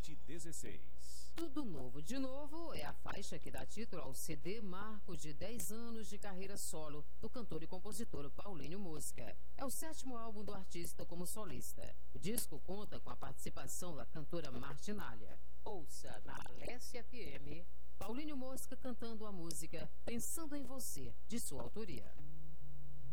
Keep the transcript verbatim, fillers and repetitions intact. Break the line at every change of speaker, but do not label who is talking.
vinte dezesseis.
Tudo Novo de Novo é a faixa que dá título ao C D marco de dez anos de carreira solo do cantor e compositor Paulinho Mosca. É o sétimo álbum do artista como solista. O disco conta com a participação da cantora Martinália. Ouça na Alessia F M, Paulinho Mosca cantando a música Pensando em Você, de sua autoria.